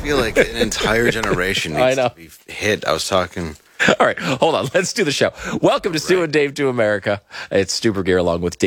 feel like an entire generation needs know. to be hit. I was talking. All right, hold on. Let's do the show. Welcome to Stu and Dave to America. It's Stu Burguiere along with Dave